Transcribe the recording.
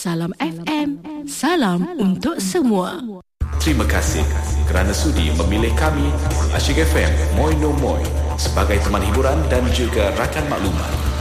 Salam FM, salam untuk semua. Terima kasih kerana sudi memilih kami, Asyik FM Moi No Moi, sebagai teman hiburan dan juga rakan maklumat.